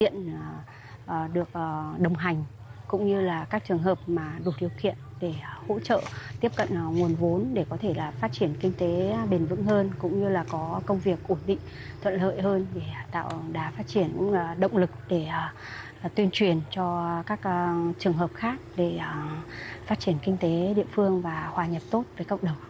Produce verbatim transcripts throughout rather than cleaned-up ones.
Hiện à, được à, đồng hành cũng như là các trường hợp mà đủ điều kiện để hỗ trợ tiếp cận à, nguồn vốn để có thể là phát triển kinh tế bền vững hơn, cũng như là có công việc ổn định, thuận lợi hơn để tạo đà phát triển, cũng là động lực để à, tuyên truyền cho các à, trường hợp khác để à, phát triển kinh tế địa phương và hòa nhập tốt với cộng đồng.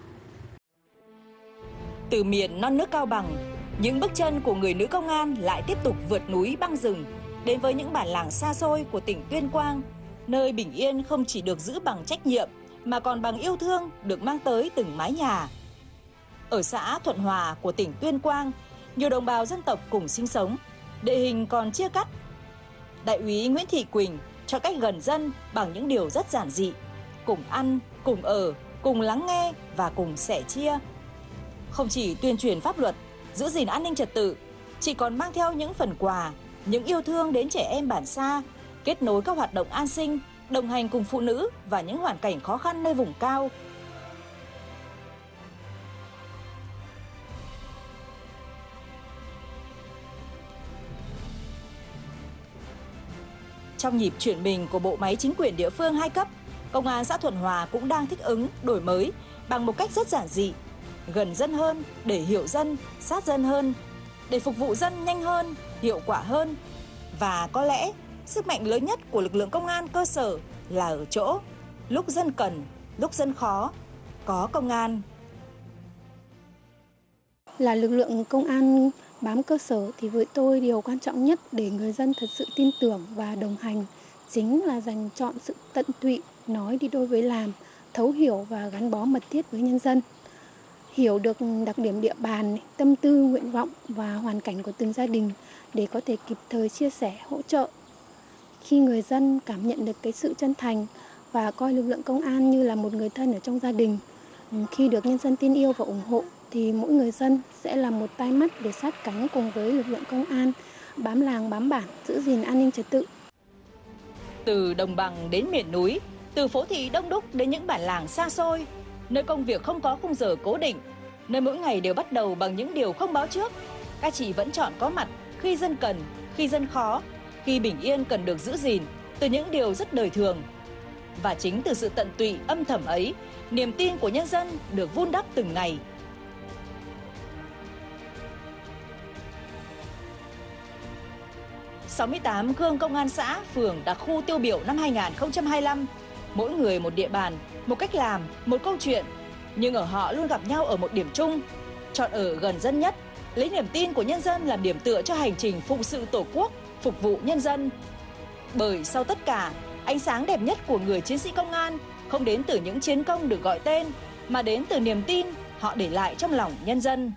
Từ miền non nước Cao Bằng, những bước chân của người nữ công an lại tiếp tục vượt núi băng rừng đến với những bản làng xa xôi của tỉnh Tuyên Quang, nơi bình yên không chỉ được giữ bằng trách nhiệm mà còn bằng yêu thương được mang tới từng mái nhà. Ở xã Thuận Hòa của tỉnh Tuyên Quang, nhiều đồng bào dân tộc cùng sinh sống, địa hình còn chia cắt. Đại úy Nguyễn Thị Quỳnh cho cách gần dân bằng những điều rất giản dị: cùng ăn, cùng ở, cùng lắng nghe và cùng sẻ chia. Không chỉ tuyên truyền pháp luật, giữ gìn an ninh trật tự, chị còn mang theo những phần quà, những yêu thương đến trẻ em bản xa, kết nối các hoạt động an sinh, đồng hành cùng phụ nữ và những hoàn cảnh khó khăn nơi vùng cao. Trong nhịp chuyển mình của bộ máy chính quyền địa phương hai cấp, Công an xã Thuận Hòa cũng đang thích ứng, đổi mới bằng một cách rất giản dị: gần dân hơn để hiểu dân, sát dân hơn, để phục vụ dân nhanh hơn, hiệu quả hơn. Và có lẽ sức mạnh lớn nhất của lực lượng công an cơ sở là ở chỗ lúc dân cần, lúc dân khó, có công an. Là lực lượng công an bám cơ sở thì với tôi điều quan trọng nhất để người dân thật sự tin tưởng và đồng hành chính là dành chọn sự tận tụy, nói đi đôi với làm, thấu hiểu và gắn bó mật thiết với nhân dân. Hiểu được đặc điểm địa bàn, tâm tư, nguyện vọng và hoàn cảnh của từng gia đình để có thể kịp thời chia sẻ, hỗ trợ. Khi người dân cảm nhận được cái sự chân thành và coi lực lượng công an như là một người thân ở trong gia đình, khi được nhân dân tin yêu và ủng hộ thì mỗi người dân sẽ là một tai mắt để sát cánh cùng với lực lượng công an, bám làng bám bản, giữ gìn an ninh trật tự. Từ đồng bằng đến miền núi, từ phố thị đông đúc đến những bản làng xa xôi, nơi công việc không có khung giờ cố định, nơi mỗi ngày đều bắt đầu bằng những điều không báo trước, các chị vẫn chọn có mặt khi dân cần, khi dân khó, khi bình yên cần được giữ gìn, từ những điều rất đời thường. Và chính từ sự tận tụy âm thầm ấy, niềm tin của nhân dân được vun đắp từng ngày. sáu mươi tám gương công an xã, phường đặc khu tiêu biểu năm hai nghìn không trăm hai mươi lăm, mỗi người một địa bàn, một cách làm, một câu chuyện, nhưng ở họ luôn gặp nhau ở một điểm chung: chọn ở gần dân nhất, lấy niềm tin của nhân dân làm điểm tựa cho hành trình phụng sự Tổ quốc, phục vụ nhân dân. Bởi sau tất cả, ánh sáng đẹp nhất của người chiến sĩ công an không đến từ những chiến công được gọi tên, mà đến từ niềm tin họ để lại trong lòng nhân dân.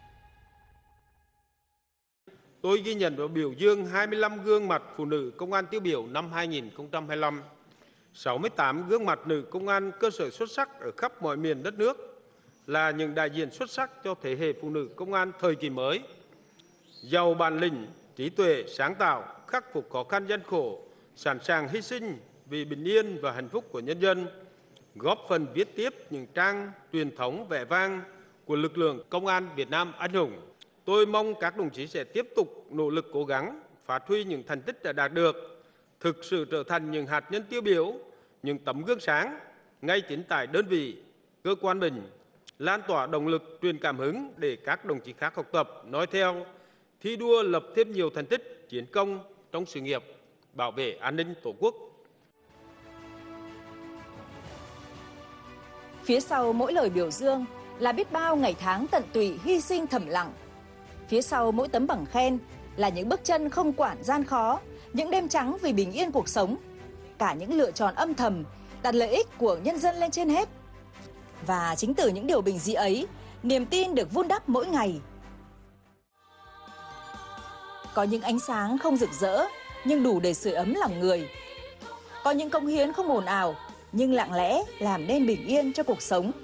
Tôi ghi nhận và biểu dương hai mươi lăm gương mặt phụ nữ công an tiêu biểu năm hai nghìn không trăm hai mươi lăm, sáu mươi tám gương mặt nữ công an cơ sở xuất sắc ở khắp mọi miền đất nước, là những đại diện xuất sắc cho thế hệ phụ nữ công an thời kỳ mới, giàu bản lĩnh, trí tuệ, sáng tạo, khắc phục khó khăn gian khổ, sẵn sàng hy sinh vì bình yên và hạnh phúc của nhân dân, góp phần viết tiếp những trang truyền thống vẻ vang của lực lượng công an Việt Nam anh hùng. Tôi mong các đồng chí sẽ tiếp tục nỗ lực cố gắng, phát huy những thành tích đã đạt được, thực sự trở thành những hạt nhân tiêu biểu, những tấm gương sáng ngay chính tại đơn vị, cơ quan mình, lan tỏa động lực, truyền cảm hứng để các đồng chí khác học tập, nói theo, thi đua lập thêm nhiều thành tích, chiến công trong sự nghiệp bảo vệ an ninh Tổ quốc. Phía sau mỗi lời biểu dương là biết bao ngày tháng tận tụy, hy sinh thầm lặng. Phía sau mỗi tấm bằng khen là những bước chân không quản gian khó, những đêm trắng vì bình yên cuộc sống, cả những lựa chọn âm thầm, đặt lợi ích của nhân dân lên trên hết. Và chính từ những điều bình dị ấy, niềm tin được vun đắp mỗi ngày. Có những ánh sáng không rực rỡ, nhưng đủ để sưởi ấm lòng người. Có những công hiến không ồn ào, nhưng lặng lẽ làm nên bình yên cho cuộc sống.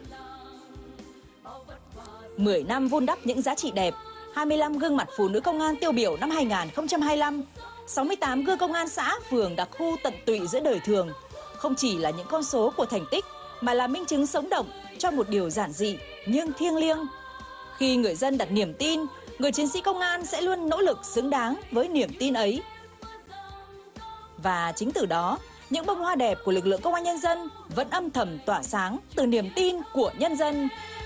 mười năm vun đắp những giá trị đẹp, hai mươi lăm gương mặt phụ nữ công an tiêu biểu năm hai nghìn không trăm hai mươi lăm, sáu mươi tám gương công an xã, phường đặc khu tận tụy giữa đời thường, không chỉ là những con số của thành tích, mà là minh chứng sống động cho một điều giản dị nhưng thiêng liêng. Khi người dân đặt niềm tin, người chiến sĩ công an sẽ luôn nỗ lực xứng đáng với niềm tin ấy. Và chính từ đó, những bông hoa đẹp của lực lượng công an nhân dân vẫn âm thầm tỏa sáng từ niềm tin của nhân dân.